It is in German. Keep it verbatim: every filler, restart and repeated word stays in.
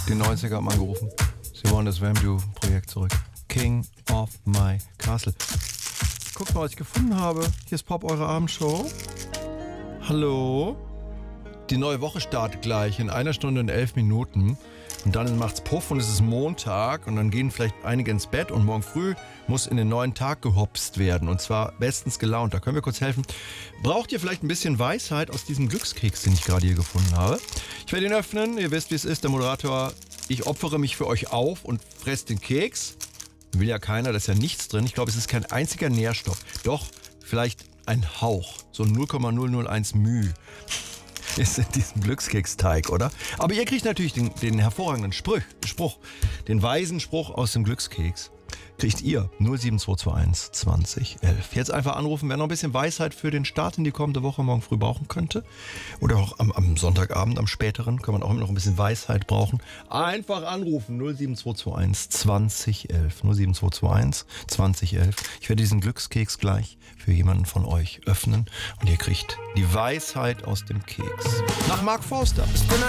Die neunziger haben angerufen. Sie wollen das Wham-Do-Projekt zurück. King of my Castle. Guckt mal, was ich gefunden habe. Hier ist Pop, eure Abendshow. Hallo? Die neue Woche startet gleich in einer Stunde und elf Minuten. Und dann macht's Puff und es ist Montag und dann gehen vielleicht einige ins Bett und morgen früh muss in den neuen Tag gehopst werden und zwar bestens gelaunt. Da können wir kurz helfen. Braucht ihr vielleicht ein bisschen Weisheit aus diesem Glückskeks, den ich gerade hier gefunden habe? Ich werde ihn öffnen. Ihr wisst, wie es ist. Der Moderator, ich opfere mich für euch auf und fresse den Keks. Will ja keiner, da ist ja nichts drin. Ich glaube, es ist kein einziger Nährstoff. Doch, vielleicht ein Hauch. So null Komma null null eins μ. Ist in diesem Glückskeksteig, oder? Aber ihr kriegt natürlich den, den hervorragenden Spruch, Spruch, den weisen Spruch aus dem Glückskeks. Kriegt ihr null sieben zwei zwei eins zwanzig elf. Jetzt einfach anrufen, wer noch ein bisschen Weisheit für den Start in die kommende Woche morgen früh brauchen könnte. Oder auch am, am Sonntagabend, am späteren, kann man auch immer noch ein bisschen Weisheit brauchen. Einfach anrufen, null sieben zwei zwei eins zwanzig elf. null sieben zwei zwei eins zwanzig elf. Ich werde diesen Glückskeks gleich für jemanden von euch öffnen und ihr kriegt die Weisheit aus dem Keks. Nach Mark Forster.